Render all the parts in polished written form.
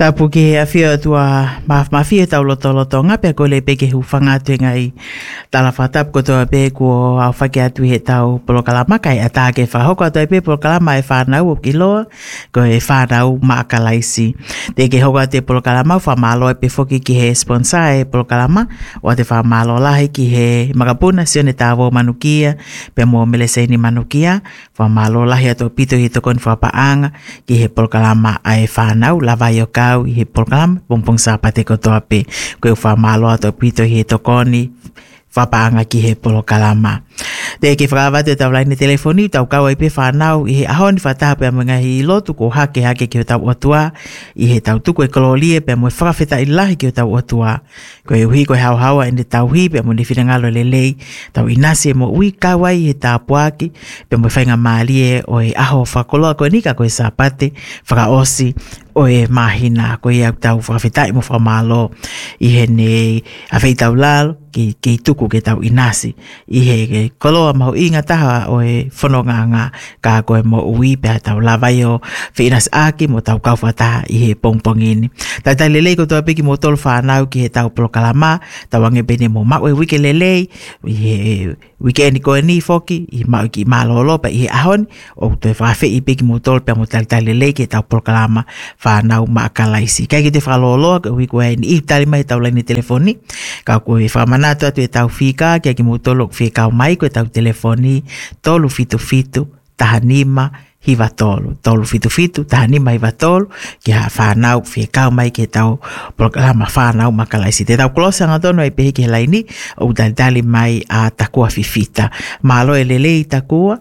Tapu ke afia tua mafia tau loto ngape ko le peke hu fanga tu ngai tala fatap ko to pe ko au fake atu he tau polo kalama kai atake fa hoko to pe polo kalama e fa na u kilo ko e fa na u makalaisi te ke hoko te polo kalama fa malo e pe foki ki he sponsor e polo kalama o te fa malo la ki he magapuna sione tavo manukia pe mo meleseni manukia fa malo la he to pito hi to kon fa paanga ki he polo kalama ai fa na u lava yo kau i he program pompong sapate ko toape ko fa malo ato pito he tokoni fa paanga ki he polo kalama te ke frava te tau line telefoni tau kau ai pe fa nau i he ahon fa ta pe mga hi lotu ko hake ki tau otua i he tau tu ko ekololie pe mo fra feta i lahi ki tau otua ko e hui ko hau ende tau hi pe mo ni finangalo lelei tau inasi mo ui kawai he ta puaki pe mo fainga malie o e aho fa kolo ko nika ko sapate fra osi o e mahina ko ia tau fra feta mo fa malo i he ne a feitau lalo ki tuku ke tau inasi i he kolo mau inga taha o e whanonganga ka koe mo ui pe tau lavaio whinas aki mo tau kauwhata i he pongpongini. Tai lelei ko toa piki mo tolu whanau ki he tau prokalama tau ange bene mo mau e wike lelei i he weekend koe ni foki i mau ki malolo pa i he ahon o te whawhi i piki mo tolu pe mo tai lelei ki he tau prokalama whanau maakalaisi. Kai ki te whalolo ka ui koe ni i tali mai tau laini telefoni ka koe whamanato atu e tau whika kia ki mo tolu whika o mai koe tau telefoni tolu fitu tahanima hiva tolu fitu tahanima hiva tolu kia whanau whikau mai ke tau programa whanau makalaisi te tau kolosanga tono e pehe ke laini o dali mai a takua fifita malo e lelei takua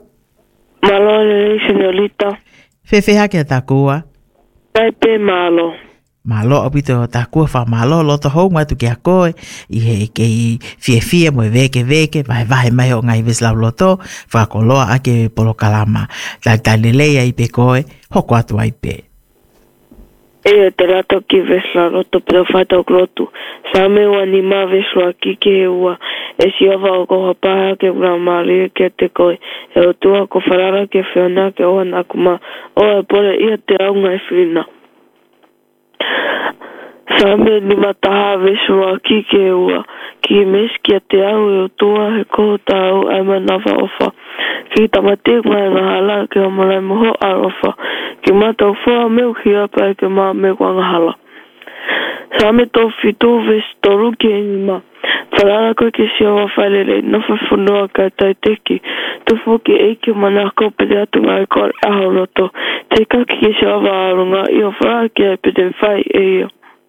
malo e lelei señorita whewheha kia takua taipe malo malo opito takua fa malo loto hou ngatu ki a koe i he ke i fie mo veke vai mai o ngai ves lau loto fa koloa ake polo kalama tai lelei ai pe koe hoko atu ai pe e te rato ki ves lau loto pero fata o klotu sa me o anima ves lau ki ke ua e si ova o koha paha ke gramari ke te koe e o tua ko farara ke whiona ke oa nakuma o e pore ia te au ngai whina Same ni mataha vesua ki ke ua ki meski a te au e o tua he koho tau ai manawa ofa ki tamate mai na hala ke o malai moho arofa ki mata o fua meu ki apa e ke maa me kwanga hala Same to fitu ves toru ke inima Whalala koe ke si awa whaelele na whawhunua ka tai teki tu fuki eiki mana ko pede atu ngai kore aho roto te kaki ke si awa arunga i o whaa ke ai pede whai e ia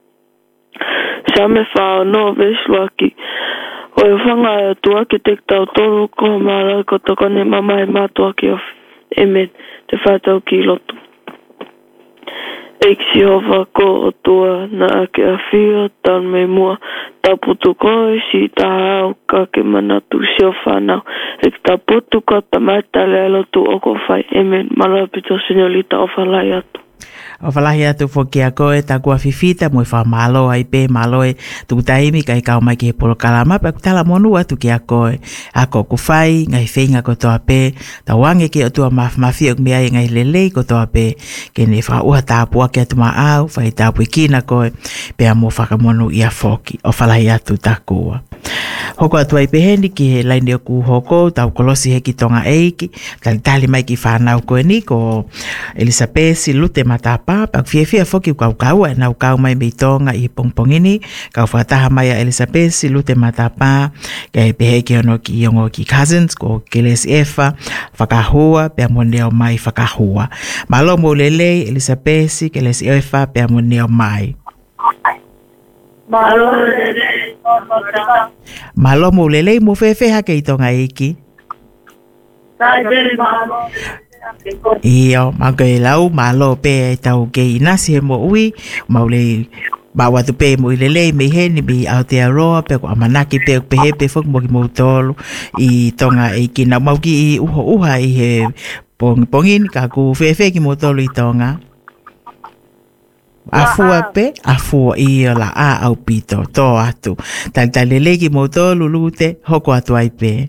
Same whao no vesluaki o e whanga e tua ke te tau toru ko mara ko tokone mama e matua ki o emen te whatau ki lotu Eiksi hova ko o tua na ake a whia tan me mua taputu koe si tahau ka ke manatu si o whanau ek taputu ka tamata lelo tu o ko whai emen malapito señorita o whalai atu o whalahi atu whoki a koe ta kua fifita mo e wha malo ai pe malo e tukutaimi kai kau mai ki he polo kalama pa kutala monu atu ki a koe a ko ku whai ngai whenga ko toa pe ta wange ki o tua mawhi o kumea ngai lelei ko toa pe ke ne wha uha tāpua ki atu maa au whai tāpui kina koe pe a mo whakamonu i a whoki o whalahi atu ta kua hoko atu ai peheni ki he laini o ku hoko tau kolosi he ki tonga eiki tali mai ki whanau koe ni ko Elisabeth lute matapa pak fie foki kau e nau kau mai meitonga i pongpongini kau whataha mai a Elisabeth lute matapa kai pehe ki ono ki yongo ki cousins ko keles efa whakahua pe amoneo mai whakahua malo mo lelei Elisabeth keles efa pe amoneo mai malo mo lelei mo whewheha kei tonga eiki Iyo, mago e lau, malo pe e tau ke inasi he mo ui, maule bawa tu pe mo ilelei me heni bi Aotearoa pe ko amanaki pe pehe fok mo ki mo tolu i tonga e kina mau ki i uha i he pongin ka ku fefe ki mo tolu i tonga. Afua pe, afua i la a au pito, to atu. Talelei ki mo tolu lute, hoko atu ai pe.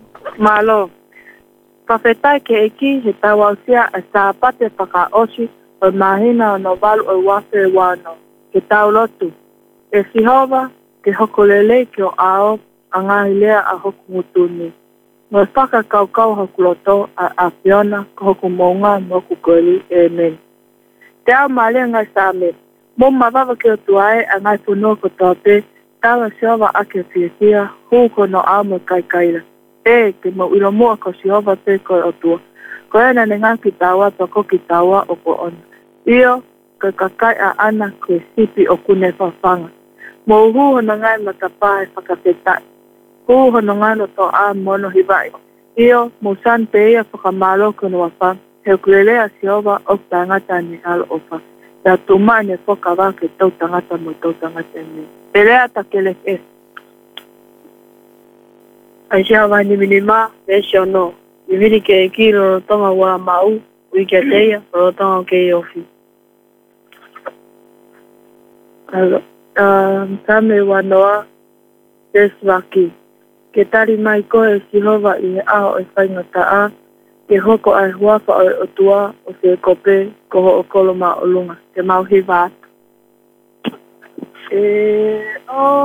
Malo. Pafetai ke eki he tawausia a sa pate paka osi o mahina o no walu o wafe wano, ke tau lotu. E Sihova, ke hokolele ki o ao, a ngahi lea a hoku mutuni. Ngoi whaka kau hoku loto a Fiona, ka hoku mounga moku kori e men. Te ao malia ngai same, mo mawawa ki o tuae a ngai punua ko tope, tawa Sihova ake whiakia, huko no ao mo kaikaira. E, ke mo ilo mua ko Sihova te koe o tua. Ko ena ne ngā ki taua, toko ki taua o ko ona. Iyo, ka kakai a ana koe sipi o kune whawhanga. Mo uhuho na ngai matapahe whakapetai. Uhuho na ngai no to a mono hiwai. Iyo, mo san te ia whakamalo kono wawha. He ukulelea Sihova o tangata ni alo ofa. Tea tuma ne whakawa ke tau tangata mo tau tangata ni. Pelea takele e. Ai Sihova ni minima, mesio no. I viri ke e ki ro tonga wā mau, ui kia teia, ro tonga ke i ofi. Tame wanoa, Teswaki. Ke tari mai koe Sihova i he aho e whaingata a, ke hoko ai huafa o tua o se kope koho o koloma o lunga. Te mau he vātu. E o